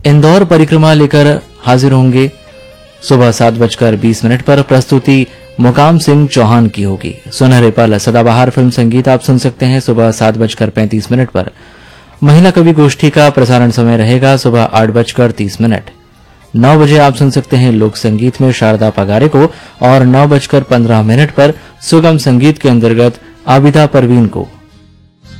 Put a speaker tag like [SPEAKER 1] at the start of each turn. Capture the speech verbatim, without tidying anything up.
[SPEAKER 1] इंदौर परिक्रमा लेकर हाजिर होंगे। सुबह सात बजकर बीस मिनट पर प्रस्तुति मुकाम सिंह चौहान की होगी। सुनहरे पल सदाबहार फिल्म संगीत आप सुन सकते हैं सुबह सात बजकर पैंतीस मिनट पर। महिला कवि गोष्ठी का प्रसारण समय रहेगा सुबह आठ बजकर तीस मिनट। नौ बजे आप सुन सकते हैं लोक संगीत में शारदा पगारे को और नौ बजकर पंद्रह मिनट पर सुगम संगीत के अंतर्गत आबिदा परवीन को।